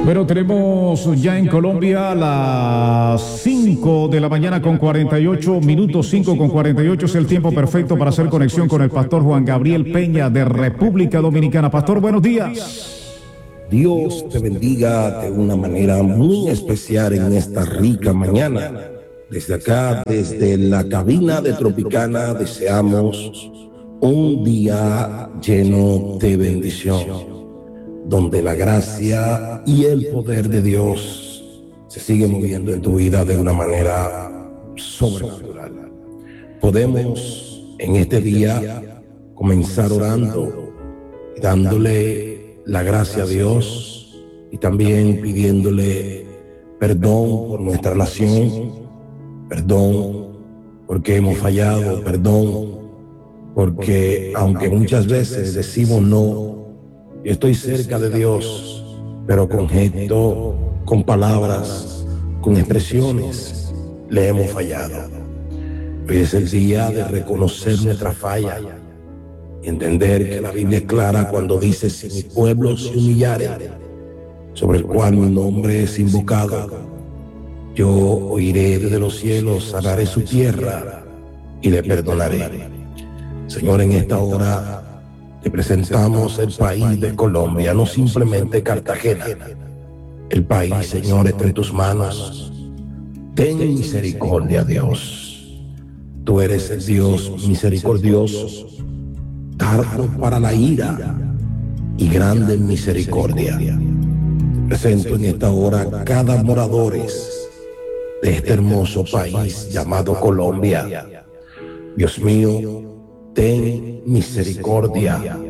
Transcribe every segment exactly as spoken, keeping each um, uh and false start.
Bueno, tenemos ya en Colombia las cinco de la mañana con cuarenta y ocho minutos, cinco con cuarenta y ocho es el tiempo perfecto para hacer conexión con el pastor Juan Gabriel Peña de República Dominicana. Pastor, buenos días. Dios te bendiga de una manera muy especial en esta rica mañana. Desde acá, desde la cabina de Tropicana, deseamos un día lleno de bendición, donde la gracia y el poder de Dios se sigue moviendo en tu vida de una manera sobrenatural. Podemos en este día comenzar orando, dándole la gracia a Dios y también pidiéndole perdón por nuestra nación, perdón porque hemos fallado, perdón porque aunque muchas veces decimos no, yo estoy cerca de Dios, pero con gesto, con palabras, con expresiones, le hemos fallado. Hoy es el día de reconocer nuestra falla y entender que la Biblia es clara cuando dice: si mi pueblo se humillare, sobre el cual mi nombre es invocado, yo oiré desde los cielos, sanaré su tierra y le perdonaré. Señor, en esta hora te presentamos el país de Colombia, no simplemente Cartagena. El país, Señor, está en tus manos. Ten misericordia, Dios. Tú eres el Dios misericordioso, tardo para la ira y grande en misericordia. Te presento en esta hora cada morador de este hermoso país llamado Colombia. Dios mío, ten misericordia.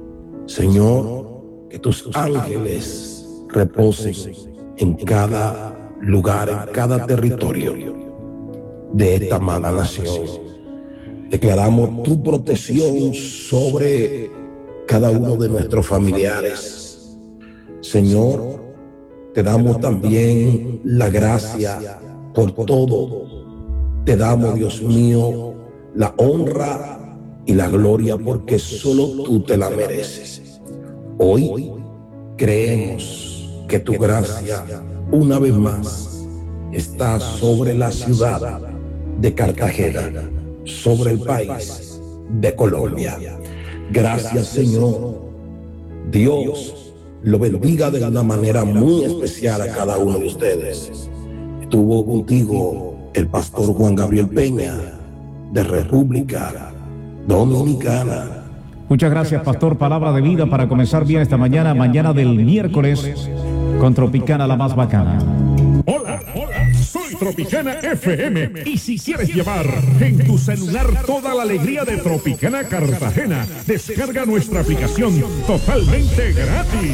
Señor, que tus ángeles reposen en cada lugar, en cada territorio de esta amada nación. Declaramos tu protección sobre cada uno de nuestros familiares. Señor, te damos también la gracia por todo. Te damos, Dios mío, la honra y la gloria, porque solo tú te la mereces. Hoy creemos que tu gracia, una vez más, está sobre la ciudad de Cartagena, sobre el país de Colombia. Gracias, Señor. Dios lo bendiga de una manera muy especial a cada uno de ustedes. Estuvo contigo el pastor Juan Gabriel Peña de República Dominicana. Muchas gracias, pastor. Palabra de vida para comenzar bien esta mañana, mañana del miércoles, con Tropicana, la más bacana. Hola, hola, soy Tropicana F M, y si quieres llevar en tu celular toda la alegría de Tropicana Cartagena, descarga nuestra aplicación totalmente gratis.